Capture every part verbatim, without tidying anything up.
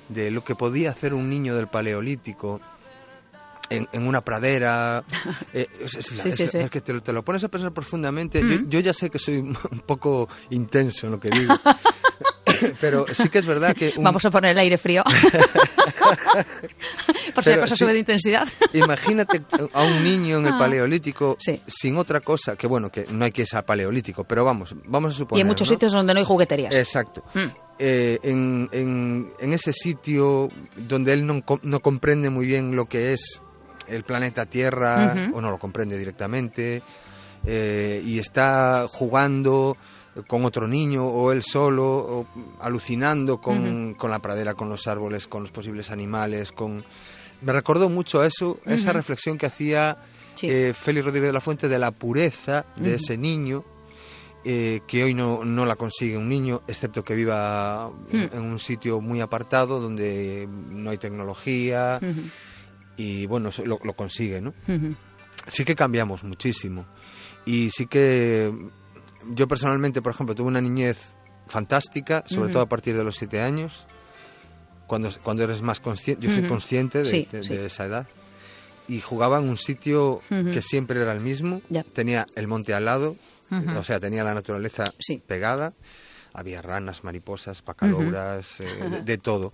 de lo que podía hacer un niño del Paleolítico en, en una pradera. Eh, es, es, sí, es, sí, es, sí. es que te, te lo pones a pensar profundamente. Mm. Yo, yo ya sé que soy un poco intenso en lo que digo. Pero sí que es verdad que... Un... Vamos a poner el aire frío. Por si Pero la cosa sí, sube de intensidad. Imagínate a un niño en el Ah, Paleolítico sí. sin otra cosa, que bueno, que no hay que irse al Paleolítico, pero vamos, vamos a suponer... Y en muchos ¿no? sitios donde no hay jugueterías. Exacto. Mm. Eh, en, en, en ese sitio donde él no, no comprende muy bien lo que es el planeta Tierra, Uh-huh. o no lo comprende directamente, eh, y está jugando con otro niño o él solo, o alucinando con, uh-huh. con la pradera, con los árboles, con los posibles animales, con... Me recordó mucho a eso, a esa uh-huh. reflexión que hacía sí. eh, Félix Rodríguez de la Fuente de la pureza de uh-huh. ese niño, eh, que hoy no, no la consigue un niño, excepto que viva uh-huh. en, en un sitio muy apartado donde no hay tecnología, uh-huh. y bueno, lo, lo consigue, ¿no? Uh-huh. Sí que cambiamos muchísimo, y sí que... Yo personalmente, por ejemplo, tuve una niñez fantástica, sobre uh-huh. todo a partir de los siete años, cuando, cuando eres más consciente, yo soy uh-huh. consciente de, sí, de, sí. de esa edad, y jugaba en un sitio uh-huh. que siempre era el mismo, yep. tenía el monte al lado, uh-huh. o sea, tenía la naturaleza sí. pegada, había ranas, mariposas, pacalouras, uh-huh. eh, de, de todo,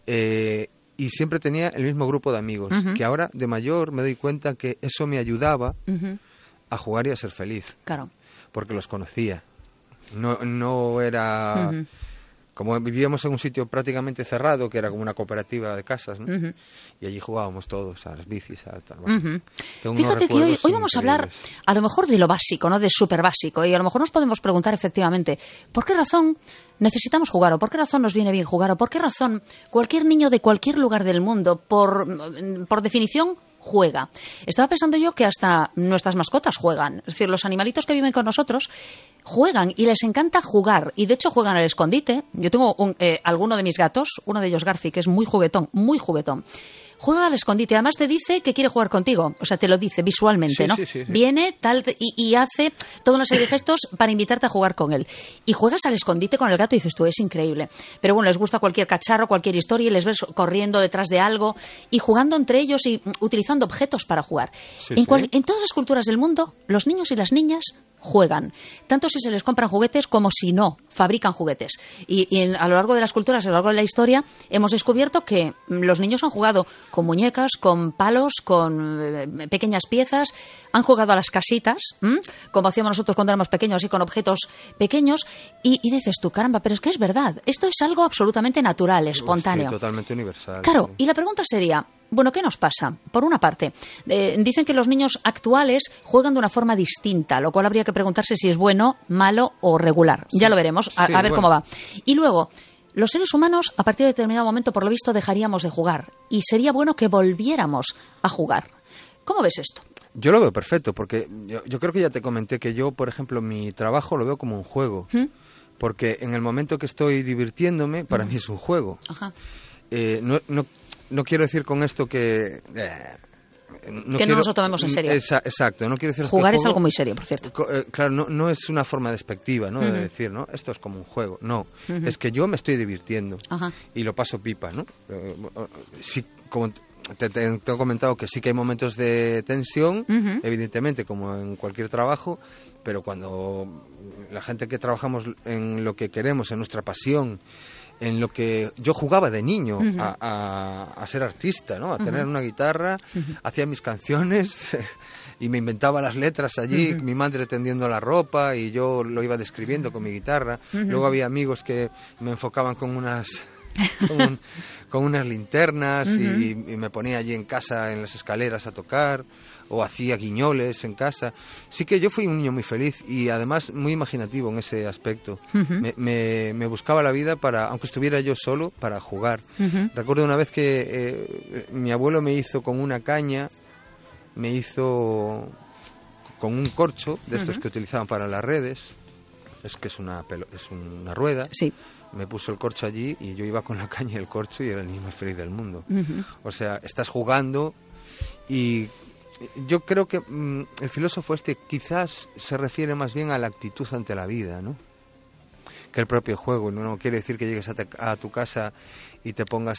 eh, y siempre tenía el mismo grupo de amigos, uh-huh. que ahora de mayor me doy cuenta que eso me ayudaba uh-huh. a jugar y a ser feliz. Claro. Porque los conocía. No, no era... Uh-huh. Como vivíamos en un sitio prácticamente cerrado, que era como una cooperativa de casas, ¿no? Uh-huh. Y allí jugábamos todos, a las bicis, a tal. Uh-huh. Fíjate que hoy, hoy vamos a hablar a lo mejor de lo básico, ¿no? De súper básico. Y a lo mejor nos podemos preguntar efectivamente, ¿por qué razón necesitamos jugar? ¿O por qué razón nos viene bien jugar? ¿O por qué razón cualquier niño de cualquier lugar del mundo, por, por definición, juega? Estaba pensando yo que hasta nuestras mascotas juegan. Es decir, los animalitos que viven con nosotros juegan y les encanta jugar. Y de hecho juegan al escondite. Yo tengo un, eh, alguno de mis gatos, uno de ellos Garfi, que es muy juguetón, muy juguetón. Juega al escondite. Además te dice que quiere jugar contigo. O sea, te lo dice visualmente, sí, ¿no? Sí, sí, sí. Viene tal y, y hace toda una serie de gestos para invitarte a jugar con él. Y juegas al escondite con el gato y dices tú, es increíble. Pero bueno, les gusta cualquier cacharro, cualquier historia y les ves corriendo detrás de algo y jugando entre ellos y utilizando objetos para jugar. Sí, en, sí. cual, en todas las culturas del mundo, los niños y las niñas juegan, tanto si se les compran juguetes como si no, fabrican juguetes. Y, y en, a lo largo de las culturas, a lo largo de la historia, hemos descubierto que los niños han jugado con muñecas, con palos, con eh, pequeñas piezas, han jugado a las casitas, ¿m? como hacíamos nosotros cuando éramos pequeños, así con objetos pequeños, y, y dices tú, caramba, pero es que es verdad, esto es algo absolutamente natural, espontáneo. Sí, totalmente universal. Claro, sí. Y la pregunta sería, bueno, ¿qué nos pasa? Por una parte, eh, dicen que los niños actuales juegan de una forma distinta, lo cual habría que preguntarse si es bueno, malo o regular. Sí. Ya lo veremos, a, Sí, a ver bueno. cómo va. Y luego, los seres humanos, a partir de determinado momento, por lo visto, dejaríamos de jugar. Y sería bueno que volviéramos a jugar. ¿Cómo ves esto? Yo lo veo perfecto, porque yo, yo creo que ya te comenté que yo, por ejemplo, mi trabajo lo veo como un juego. ¿Mm? Porque en el momento que estoy divirtiéndome, para ¿Mm? mí es un juego. Ajá. Eh, no, no, no quiero decir con esto que... Eh, no que quiero, no nos lo tomemos en serio. Esa, exacto, no quiero decir jugar que es juego, algo muy serio, por cierto. Eh, claro, no, no es una forma despectiva, ¿no? Uh-huh. De decir, ¿no? Esto es como un juego. No, uh-huh. Es que yo me estoy divirtiendo. Ajá. Y lo paso pipa, ¿no? Eh, sí, como te, te, te he comentado que sí que hay momentos de tensión, uh-huh. evidentemente, como en cualquier trabajo, pero cuando la gente que trabajamos en lo que queremos, en nuestra pasión, en lo que yo jugaba de niño, uh-huh. a, a, a ser artista, ¿no? A tener uh-huh. una guitarra, uh-huh. hacía mis canciones y me inventaba las letras allí, uh-huh. mi madre tendiendo la ropa y yo lo iba describiendo con mi guitarra. Uh-huh. Luego había amigos que me enfocaban con unas con, un, con unas linternas uh-huh. y, y me ponía allí en casa en las escaleras a tocar, o hacía guiñoles en casa. Sí que yo fui un niño muy feliz y además muy imaginativo en ese aspecto. Uh-huh. Me, me, me buscaba la vida para, aunque estuviera yo solo, para jugar. Uh-huh. Recuerdo una vez que eh, mi abuelo me hizo con una caña, me hizo con un corcho de estos uh-huh. que utilizaban para las redes, es que es una, pelo, es una rueda. Sí. Me puso el corcho allí y yo iba con la caña y el corcho y era el niño más feliz del mundo. Uh-huh. O sea, estás jugando y... Yo creo que mmm, el filósofo este quizás se refiere más bien a la actitud ante la vida, ¿no? Que el propio juego. No, no quiere decir que llegues a, te, a tu casa y te pongas